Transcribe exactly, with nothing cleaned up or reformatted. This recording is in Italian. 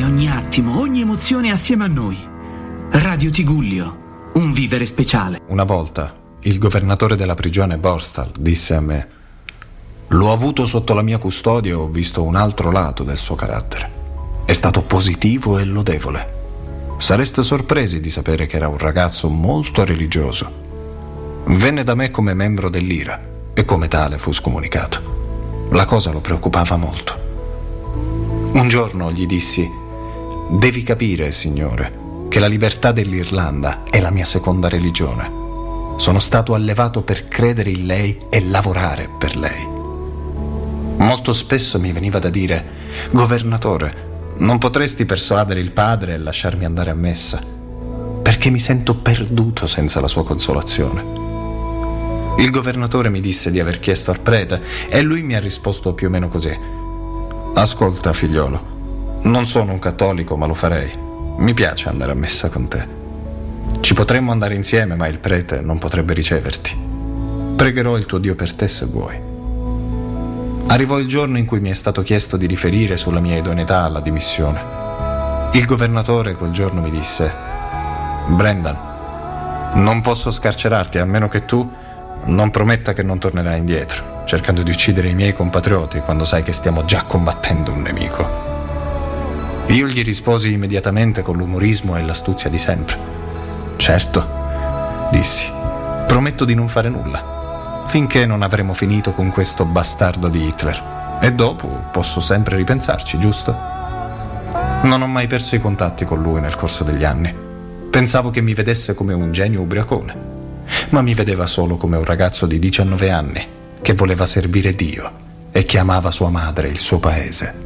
ogni attimo, ogni emozione assieme a noi. Radio Tigullio, un vivere speciale. Una volta il governatore della prigione Borstal disse a me: l'ho avuto sotto la mia custodia e ho visto un altro lato del suo carattere. È stato positivo e lodevole. Sareste sorpresi di sapere che era un ragazzo molto religioso. Venne da me come membro dell'I R A e come tale fu scomunicato. La cosa lo preoccupava molto. Un giorno gli dissi: devi capire, signore, che la libertà dell'Irlanda è la mia seconda religione. Sono stato allevato per credere in lei e lavorare per lei. Molto spesso mi veniva da dire: governatore, non potresti persuadere il padre e lasciarmi andare a messa, perché mi sento perduto senza la sua consolazione. Il governatore mi disse di aver chiesto al prete e lui mi ha risposto più o meno così: ascolta, figliolo, non sono un cattolico, ma lo farei. Mi piace andare a messa con te. Ci potremmo andare insieme, ma il prete non potrebbe riceverti. Pregherò il tuo Dio per te se vuoi. Arrivò il giorno in cui mi è stato chiesto di riferire sulla mia idoneità alla dimissione. Il governatore quel giorno mi disse: Brendan, non posso scarcerarti a meno che tu non prometta che non tornerai indietro, cercando di uccidere i miei compatrioti quando sai che stiamo già combattendo un nemico. Io gli risposi immediatamente con l'umorismo e l'astuzia di sempre. Certo, dissi, prometto di non fare nulla, finché non avremo finito con questo bastardo di Hitler. E dopo posso sempre ripensarci, giusto? Non ho mai perso i contatti con lui nel corso degli anni. Pensavo che mi vedesse come un genio ubriacone, ma mi vedeva solo come un ragazzo di diciannove anni che voleva servire Dio e che amava sua madre e il suo paese.